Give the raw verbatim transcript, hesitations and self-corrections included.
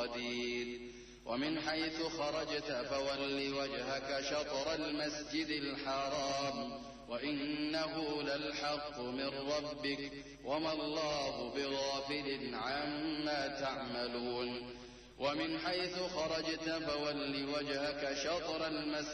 قدير. ومن حيث خرجت فول وجهك شطر المسجد الحرام وإنه للحق من ربك وما الله بغافل عما تعملون. ومن حيث خرجت فول وجهك شطر المسجد